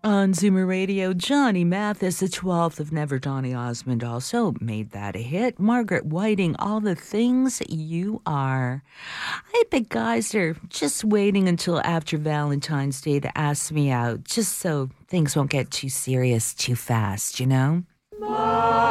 On Zoomer Radio, Johnny Mathis, the 12th of Never, Donny Osmond also made that a hit. Margaret Whiting, All the Things You Are. I bet guys are just waiting until after Valentine's Day to ask me out, just so things won't get too serious too fast, you know?